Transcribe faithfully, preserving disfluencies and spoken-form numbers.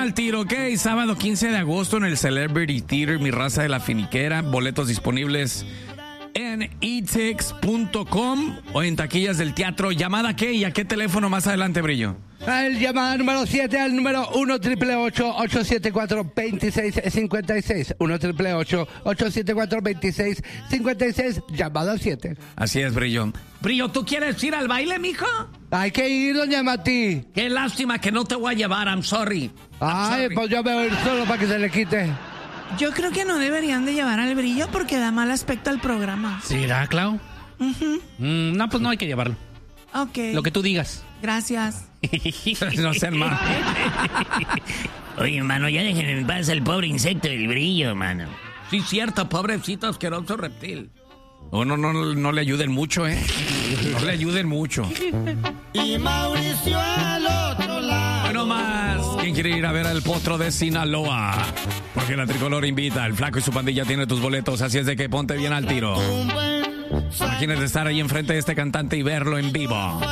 al tiro, ¿ok? Sábado quince de agosto en el Celebrity Theater, Mi Raza de la Finiquera. Boletos disponibles en e tix punto com o en taquillas del teatro. ¿Llamada qué y a qué teléfono más adelante, Brillo? El llamada número siete al número uno triple ocho ocho siete cuatro dos seis cinco seis. uno triple ocho ocho siete cuatro dos seis cinco seis. Llamada siete. Así es, Brillo. Brillo, ¿tú quieres ir al baile, mijo? Hay que ir, doña Mati. Qué lástima que no te voy a llevar, I'm sorry. I'm Ay, sorry. pues yo me voy a ir solo para que se le quite. Yo creo que no deberían de llevar al Brillo porque da mal aspecto al programa. ¿Será, Clau? Uh-huh. Mm, no, pues no hay que llevarlo. Ok. Lo que tú digas. Gracias. No sean mal. Oye, mano, ya déjenme en paz al pobre insecto del Brillo, mano. Sí, cierto, pobrecito asqueroso reptil. Oh, no, no, no, no le ayuden mucho, ¿eh? No le ayuden mucho. Y Mauricio al otro lado. Bueno, más. ¿Quién quiere ir a ver al potro de Sinaloa? Porque la Tricolor invita. El Flaco y su pandilla tiene tus boletos, así es de que ponte bien al tiro. Imagínate estar ahí enfrente de este cantante y verlo en vivo.